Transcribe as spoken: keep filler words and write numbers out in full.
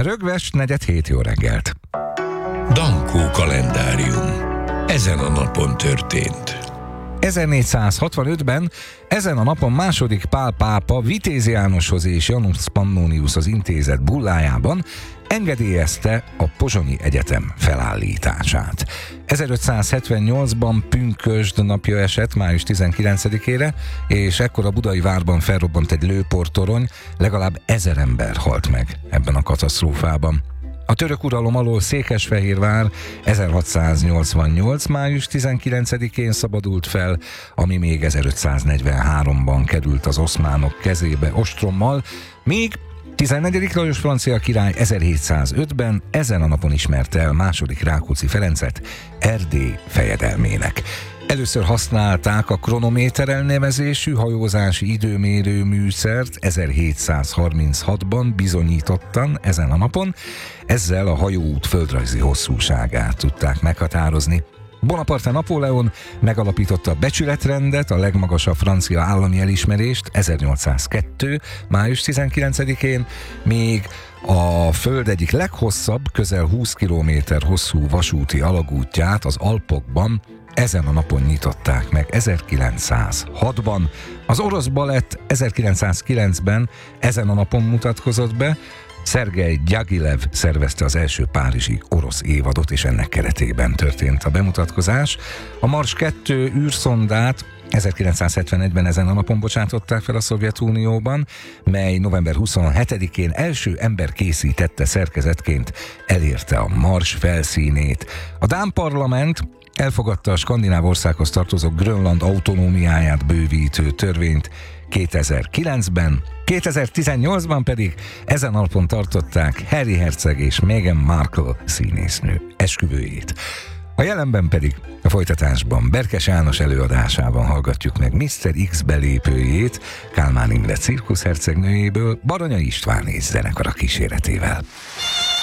Rögves negyed hét, jó reggelt! Dankó kalendárium. Ezen a napon történt. ezernégyszázhatvanötben ezen a napon második Pál pápa Vitéz Jánoshoz és Janus Pannoniushoz intézett bullájában engedélyezte a Pozsonyi Egyetem felállítását. ezerötszázhetvennyolcban pünkösd napja esett május tizenkilencedikére, és ekkor a budai várban felrobbant egy lőportorony, legalább ezer ember halt meg ebben a katasztrófában. A török uralom alól Székesfehérvár ezerhatszáznyolcvannyolc. május tizenkilencedikén szabadult fel, ami még ezerötszáznegyvenháromban került az oszmánok kezébe ostrommal, míg tizennegyedik Lajos francia király ezerhétszázötben ezen a napon ismerte el második Rákóczi Ferencet Erdély fejedelmének. Először használták a kronométer elnevezésű hajózási időmérő műszert ezerhétszázharminchatban bizonyítottan ezen a napon, ezzel a hajóút földrajzi hosszúságát tudták meghatározni. Bonaparte Napóleon megalapította a becsületrendet, a legmagasabb francia állami elismerést ezernyolcszázkettő. május tizenkilencedikén, még a föld egyik leghosszabb, közel húsz kilométer hosszú vasúti alagútját az Alpokban ezen a napon nyitották meg ezerkilencszázhatban. Az orosz balett ezerkilencszázkilencben ezen a napon mutatkozott be, Szergej Gyagilev szervezte az első párizsi orosz évadot, és ennek keretében történt a bemutatkozás. A Mars kettő űrszondát ezerkilencszázhetvenegyben ezen a napon bocsátották fel a Szovjetunióban, mely november huszonhetedikén első ember készítette szerkezetként elérte a Mars felszínét. A dán parlament elfogadta a skandináv országhoz tartozó Grönland autonómiáját bővítő törvényt kétezer-kilencben, kétezer-tizennyolcban pedig ezen a napon tartották Harry herceg és Meghan Markle színésznő esküvőjét. A jelenben pedig a folytatásban Berkes János előadásában hallgatjuk meg miszter X belépőjét, Kálmán Imre cirkuszhercegnőjéből, Baranya István és zenekara kíséretével.